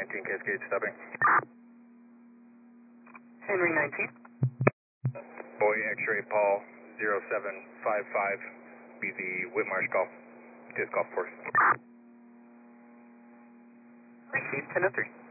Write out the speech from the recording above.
19 Cascade stopping. Henry 19. Boy X-ray Paul 0755, be the Whitmarsh Golf, Disc Golf Course. Receive 10-3.